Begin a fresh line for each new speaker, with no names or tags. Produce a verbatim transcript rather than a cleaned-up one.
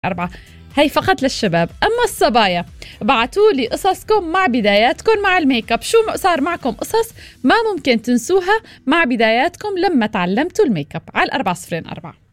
أربعة. هي فقط للشباب. أما الصبايا بعتوا لي قصصكم مع بداياتكم مع الميك اب. شو صار معكم قصص ما ممكن تنسوها مع بداياتكم لما تعلمتوا الميك اب على الأربعة صفرين أربعة.